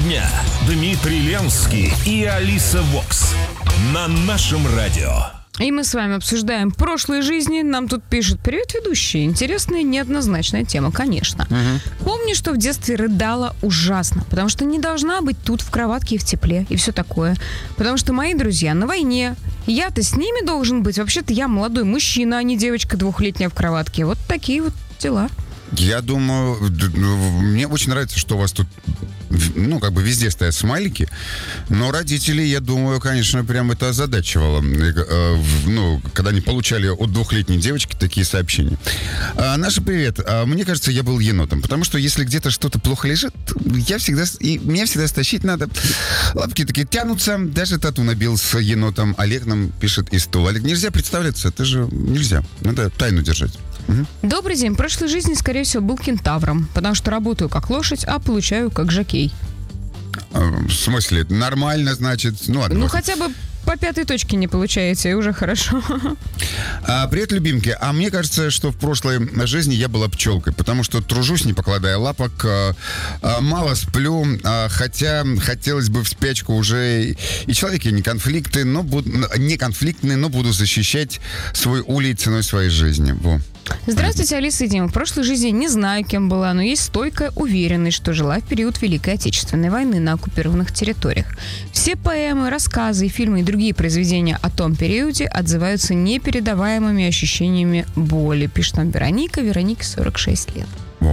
дня. Дмитрий Ленский и Алиса Вокс на нашем радио. И мы с вами обсуждаем прошлые жизни. Нам тут пишут: привет, ведущие. Интересная, неоднозначная тема, конечно. Помню, что в детстве рыдала ужасно, потому что не должна быть тут в кроватке и в тепле, и все такое. Потому что мои друзья на войне. Я-то с ними должен быть. Вообще-то я молодой мужчина, а не девочка двухлетняя в кроватке. Вот такие вот дела. Я думаю, мне очень нравится, что у вас тут, везде стоят смайлики, но родители, я думаю, конечно, прям это озадачивало, когда они получали от двухлетней девочки такие сообщения. Наша привет. Мне кажется, я был енотом, потому что если где-то что-то плохо лежит, меня всегда стащить надо. Лапки такие тянутся, даже тату набил с енотом. Олег нам пишет из Тула. Олег, нельзя представляться, это же нельзя, надо тайну держать. Добрый день. В прошлой жизни, скорее всего, был кентавром, потому что работаю как лошадь, а получаю как жокей. В смысле? Нормально, значит? Хотя бы по пятой точке не получаете, и уже хорошо. Привет, любимки. А мне кажется, что в прошлой жизни я была пчелкой, потому что тружусь, не покладая лапок, мало сплю, хотя хотелось бы в спячку уже. И человек я не конфликтный, но буду защищать свой улей ценой своей жизни. Во. Здравствуйте, Алиса и Дима. В прошлой жизни не знаю, кем была, но есть стойкая уверенность, что жила в период Великой Отечественной войны на оккупированных территориях. Все поэмы, рассказы, фильмы и другие произведения о том периоде отзываются непередаваемыми ощущениями боли, пишет нам Вероника. Веронике 46 лет.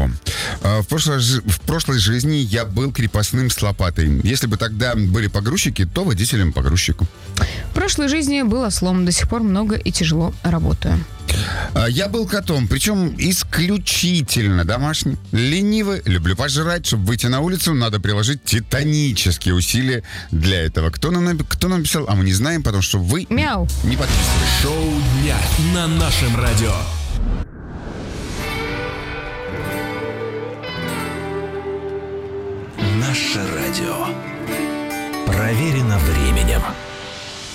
В прошлой жизни я был крепостным с лопатой. Если бы тогда были погрузчики, то водителем погрузчику. В прошлой жизни был ослом. До сих пор много и тяжело работаю. Я был котом, причем исключительно домашним. Ленивый, люблю пожрать. Чтобы выйти на улицу, надо приложить титанические усилия для этого. Кто нам писал? А мы не знаем, потому что вы не подписывались. Шоу дня на нашем радио. Наше радио. Проверено временем.